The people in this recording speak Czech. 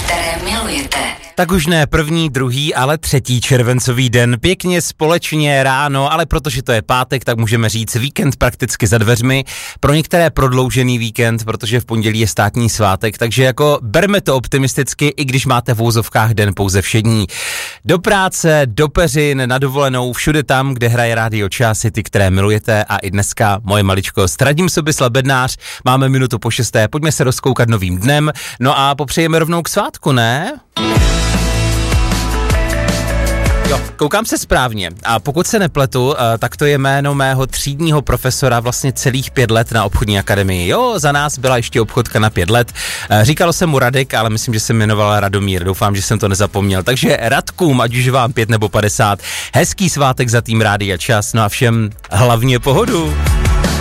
které milujete. Tak už ne první, druhý, ale třetí červencový den. Pěkně společně ráno, ale protože to je pátek, tak můžeme říct víkend prakticky za dveřmi. Pro některé prodloužený víkend, protože v pondělí je státní svátek, takže jako berme to optimisticky, i když máte v úzovkách den pouze všední. Do práce, do peřin, na dovolenou, všude tam, kde hraje rádio Časy, ty, které milujete, a i dneska moje maličkost. Radim Sobislav Bednář, máme minutu po 6, pojďme se rozkoukat novým dnem, no a popřejeme rovnou k svátku, ne? Jo, koukám se správně a pokud se nepletu, tak to je jméno mého třídního profesora vlastně celých 5 let na obchodní akademii. Jo, za nás byla ještě obchodka na 5 let. Říkalo se mu Radek, ale myslím, že se jmenoval Radomír. Doufám, že jsem to nezapomněl. Takže Radkům, ať už vám 5 nebo 50, hezký svátek za tým Rádia Čas, no a všem hlavně pohodu.